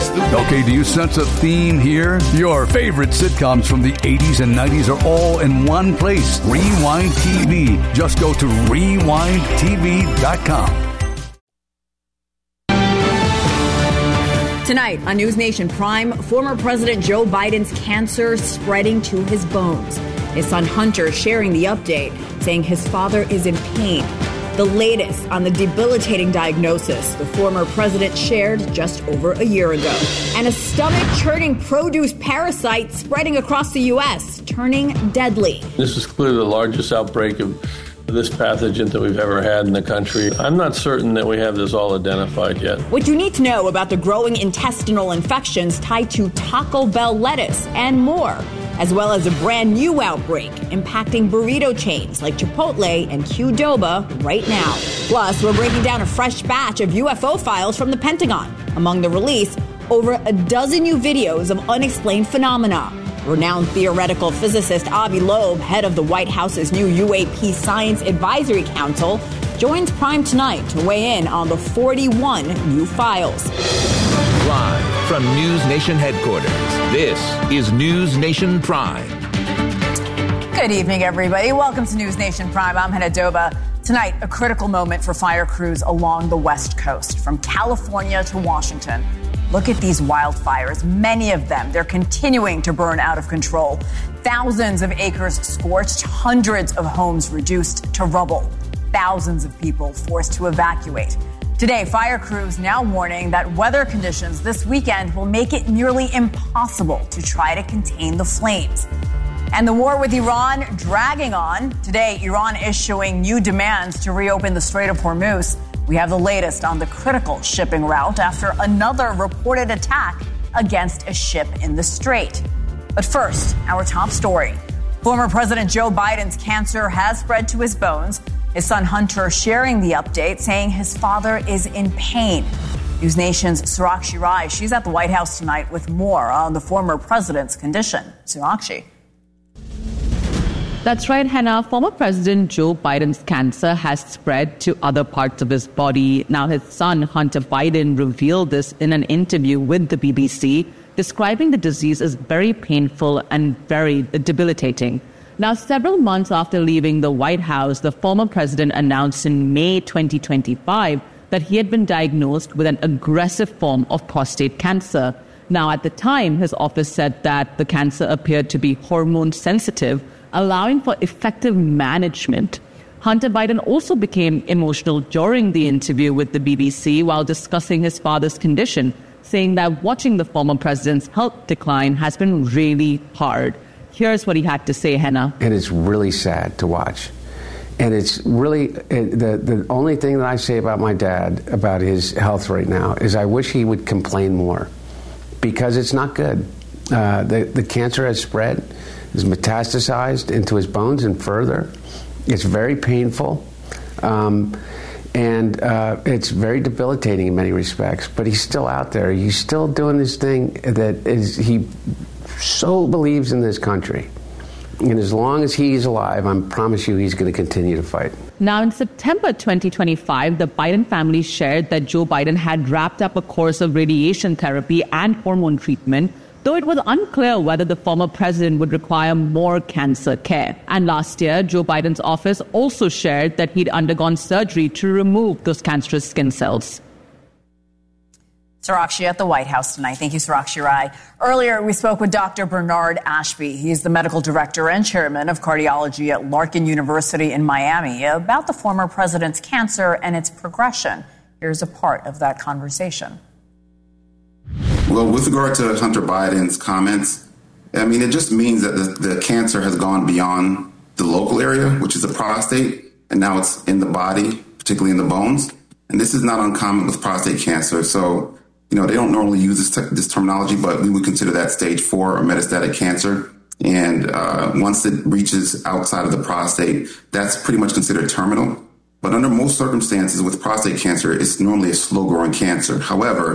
Okay, do you sense a theme here? Your favorite sitcoms from the 80s and 90s are all in one place. Rewind TV. Just go to rewindtv.com. Tonight on News Nation Prime, former President Joe Biden's cancer spreading to his bones. His son Hunter sharing the update, saying his father is in pain. The latest on the debilitating diagnosis the former president shared just over a year ago. And a stomach-churning produce parasite spreading across the U.S., turning deadly. This is clearly the largest outbreak of this pathogen that we've ever had in the country. I'm not certain that we have this all identified yet. What you need to know about the growing intestinal infections tied to Taco Bell lettuce and more, as well as a brand new outbreak impacting burrito chains like Chipotle and Qdoba right now. Plus, we're breaking down a fresh batch of UFO files from the Pentagon. Among the release, over a dozen new videos of unexplained phenomena. Renowned theoretical physicist Avi Loeb, head of the White House's new UAP Science Advisory Council, joins Prime tonight to weigh in on the 41 new files. Live from News Nation headquarters, this is News Nation Prime. Good evening, everybody. Welcome to News Nation Prime. I'm Hannah Doba. Tonight, a critical moment for fire crews along the West Coast, from California to Washington. Look at these wildfires. Many of them, they're continuing to burn out of control. Thousands of acres scorched, hundreds of homes reduced to rubble. Thousands of people forced to evacuate. Today, fire crews now warning that weather conditions this weekend will make it nearly impossible to try to contain the flames. And the war with Iran dragging on. Today, Iran issuing new demands to reopen the Strait of Hormuz. We have the latest on the critical shipping route after another reported attack against a ship in the strait. But first, our top story. Former President Joe Biden's cancer has spread to his bones. His son Hunter sharing the update, saying his father is in pain. News Nation's Surakshi Rai, she's at the White House tonight with more on the former president's condition. Surakshi. That's right, Hannah. Former President Joe Biden's cancer has spread to other parts of his body. Now, his son, Hunter Biden, revealed this in an interview with the BBC, describing the disease as very painful and very debilitating. Now, several months after leaving the White House, the former president announced in May 2025 that he had been diagnosed with an aggressive form of prostate cancer. Now, at the time, his office said that the cancer appeared to be hormone sensitive, allowing for effective management. Hunter Biden also became emotional during the interview with the BBC while discussing his father's condition, saying that watching the former president's health decline has been really hard. Here's what he had to say, Hannah. And it's really sad to watch. And it's really, the only thing that I say about my dad, about his health right now, is I wish he would complain more, because it's not good. The cancer has spread, is metastasized into his bones and further. It's very painful, and it's very debilitating in many respects. But he's still out there. He's still doing this thing that is, he so believes in this country. And as long as he's alive, I promise you he's going to continue to fight. Now, in September 2025, the Biden family shared that Joe Biden had wrapped up a course of radiation therapy and hormone treatment, though it was unclear whether the former president would require more cancer care. And last year, Joe Biden's office also shared that he'd undergone surgery to remove those cancerous skin cells. Surakshi at the White House tonight. Thank you, Surakshi Rai. Earlier, we spoke with Dr. Bernard Ashby. He's the medical director and chairman of cardiology at Larkin University in Miami about the former president's cancer and its progression. Here's a part of that conversation. Well, with regard to Hunter Biden's comments, I mean, it just means that the cancer has gone beyond the local area, which is the prostate, and now it's in the body, particularly in the bones. And this is not uncommon with prostate cancer. So, they don't normally use this terminology, but we would consider that stage 4 or metastatic cancer. And once it reaches outside of the prostate, that's pretty much considered terminal. But under most circumstances with prostate cancer, it's normally a slow-growing cancer. However,